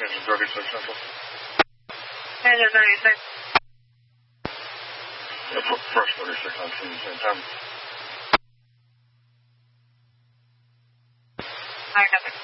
attention 36 Central. Attention 36. Yeah, put fresh 36 on scene at the same time. I got it.